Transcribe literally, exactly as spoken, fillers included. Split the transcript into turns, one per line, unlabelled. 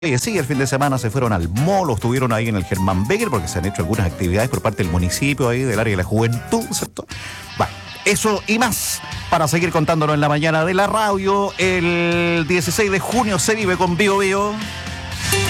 Oye, sí, el fin de semana se fueron al mall, estuvieron ahí en el Germán Becker, porque se han hecho algunas actividades por parte del municipio, ahí del área de la juventud, ¿cierto? Bueno, eso y más para seguir contándolo en la mañana de la radio. El dieciséis de junio se vive con Bio Bio.